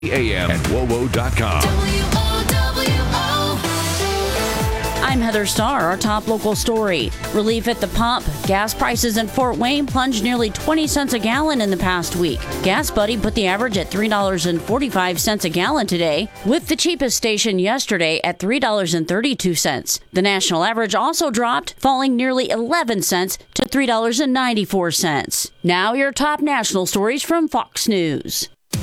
AM at WOWO.com. I'm Heather Starr. Our top local story. Relief at the pump. Gas prices in Fort Wayne plunged nearly 20 cents a gallon in the past week. Gas Buddy put the average at $3.45 a gallon today, with the cheapest station yesterday at $3.32. The national average also dropped, falling nearly 11 cents to $3.94. Now your top national stories from Fox News.